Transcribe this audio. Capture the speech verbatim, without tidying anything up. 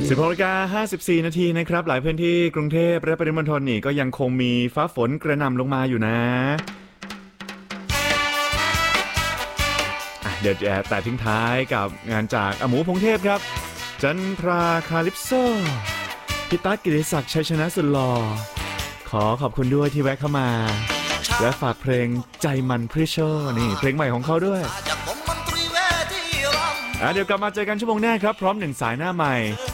สิบหกนาฬิกาห้าสิบสี่นาทีนะครับหลายพื้นที่กรุงเทพและปริมณฑลนี่ก็ยังคงมีฟ้าฝนกระหน่ำลงมาอยู่นะเดี๋ยวแต่ทิ้งท้ายกับงานจากอหมูพงเทพครับจันทราคาลิปโซพี่ตั๊กกิติศักดิ์ชัยชนะสุดหล่อขอขอบคุณด้วยที่แวะเข้ามาและฝากเพลงใจมันพริชโชนี่เพลงใหม่ของเขาด้วยอ่ะเดี๋ยวกลับมาเจอกันชั่วโมงหน้าครับพร้อมหนึ่งสายหน้าใหม่